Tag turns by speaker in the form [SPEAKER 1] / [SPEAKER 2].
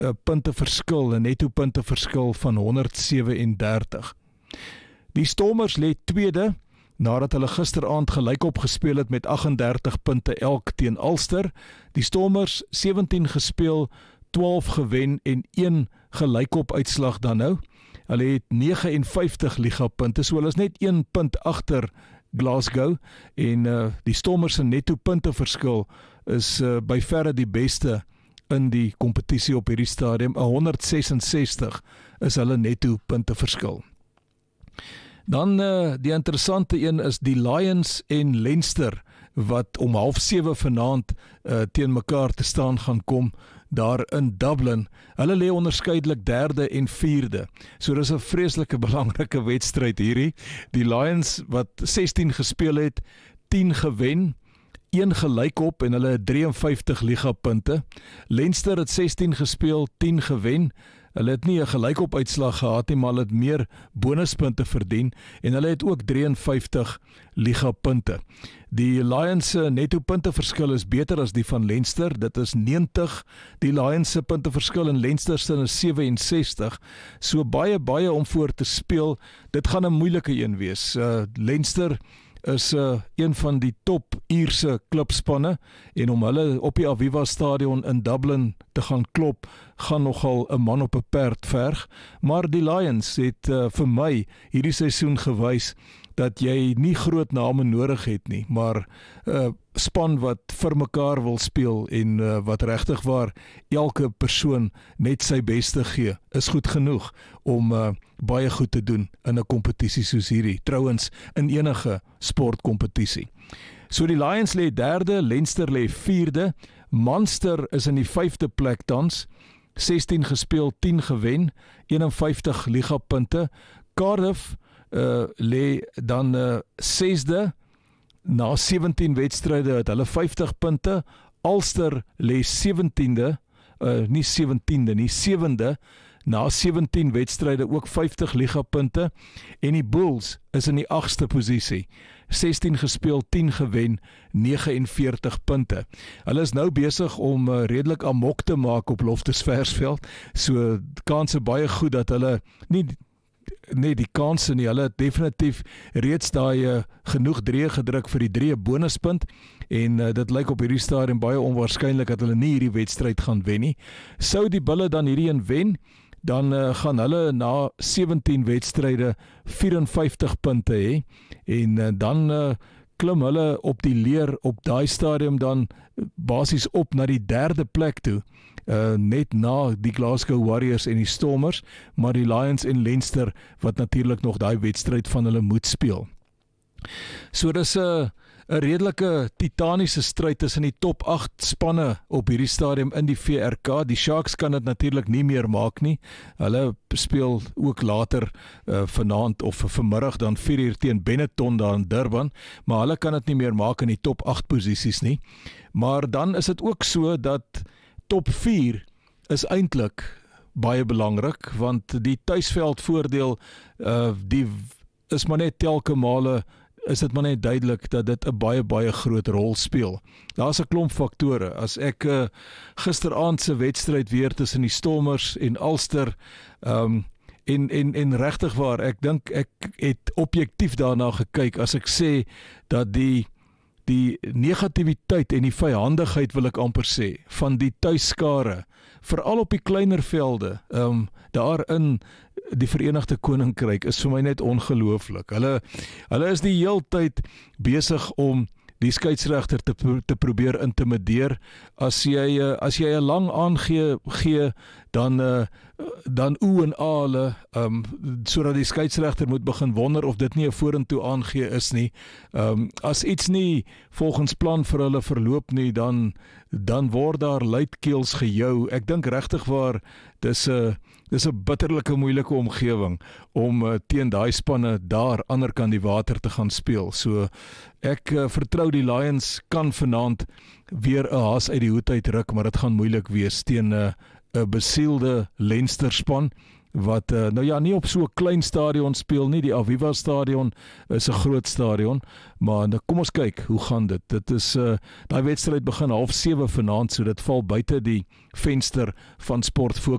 [SPEAKER 1] punte verskil, 'n netto punte verskil van 137. Die Stormers lê tweede, nadat hulle gisteraand gelykop gespeel het met 38 punte elk teen Ulster. Die Stormers 17 gespeel, 12 gewen en 1 gelykop uitslag dan nou. Hulle het 59 ligapunte, so hulle is net 1 punt agter Glasgow en die Stormers se netto punte verskil is by verre die beste in die kompetisie op hierdie stadium. 166 is hulle netto punte verskil. Dan die interessante een is die Lions en Leinster wat om 6:30 vanaand teen mekaar te staan gaan kom daar in Dublin. Hulle lê onderskeidelik derde en vierde. So dis 'n vreeslike belangrike wedstryd hierdie. Die Lions wat 16 gespeel het, 10 gewen, 1 gelykop en hulle het 53 ligapunte. Leinster het 16 gespeel, 10 gewen. Hulle het nie 'n gelykop uitslag gehad nie, maar hulle het meer bonuspunte verdien en hulle het ook 53 ligapunte. Die Lions se netto punteverskil is beter as die van Leinster. Dit is 90. Die Lions se punteverskil en Leinster se is 67. So baie om voor te speel. Dit gaan 'n moeilike een wees. Leinster is een van die top Ierse klubspanne en om hulle op die Aviva Stadion in Dublin te gaan klop, gaan nogal 'n man op 'n perd verg. Maar die Lions het vir my hierdie seisoen gewys dat jy nie groot name nodig het nie, maar span wat vir mekaar wil speel en wat regtig waar elke persoon net sy beste gee, is goed genoeg om baie goed te doen in 'n kompetisie soos hierdie. Trouwens, in enige sportkompetisie. So die Lions lê derde, Leinster lê vierde, Munster is in die 5de plek tans, 16 gespeel, 10 gewen, 51 ligapunte. Cardiff lê dan 6de, na 17 wedstryde het hulle 50 punte. Ulster lê 17de, nie 17de nie, 7de, na 17 wedstryde ook 50 ligapunte. En die Bulls is in die 8ste posisie, 16 gespeel, 10 gewen, 49 punte. Hulle is nou besig om redelik amok te maak op Loftus Versfeld, so kanse baie goed dat hulle nie die kanse nie, hulle het definitief reeds daai genoeg drieë gedruk vir die 3 bonuspunt en dit lyk op hierdie stadium baie onwaarskynlik dat hulle nie hierdie wedstryd gaan wen nie. Sou die Bulle dan hierdie een wen, dan gaan hulle na 17 wedstryde 54 punte hê en dan klim hulle op die leer op daai stadium dan basies op na die 3de plek toe. Net na die Glasgow Warriors en die Stormers, maar die Lions en Leinster wat natuurlik nog daai wedstryd van hulle moet speel. So dis 'n redelike titaniese stryd tussen die top 8 spanne op hierdie stadium in die VRK. Die Sharks kan dit natuurlik nie meer maak nie. Hulle speel ook later vanaand of vanmiddag dan 4:00 teen Benetton daar in Durban, maar hulle kan dit nie meer maak in die top 8 posisies nie. Maar dan is dit ook so dat top 4 is eintlik baie belangrik, want die tuisveldvoordeel die is maar net telke male, is dit maar net duidelik dat dit 'n baie groot rol speel. Daar's 'n klomp faktore. As ek gisteraand se wedstryd weer tussen die Stormers en Ulster en regtig waar, ek dink ek het objektief daarna gekyk as ek sê dat die negativiteit en die vyhandigheid, wil ek amper sê, van die tuiskare, veral op die kleiner velde, daar in die Verenigde Koninkryk, is vir my net ongelooflik. Hulle is die heeltyd besig om die skeieregter te probeer intimideer. As jy 'n lang aangee, dan oe en aale, sodat die skeieregter moet begin wonder of dit nie 'n vorentoe aangee is nie. As iets nie volgens plan vir hulle verloop nie, dan word daar luidkeels gejou. Ek dink regtig waar, dis 'n bitterlike moeilike omgewing om teen daai spanne daar ander kant die water te gaan speel. So ek vertrou die Lions kan vanaand weer 'n haas uit die hoed uitruk, maar dit gaan moeilik wees teen 'n besielde Leinster span wat nie op so 'n klein stadion speel nie. Die Aviva Stadion is 'n groot stadion, maar kom ons kyk, hoe gaan dit? Dit is daai wedstryd begin 6:30 vanaand, so dit val buite die venster van Sport Fokus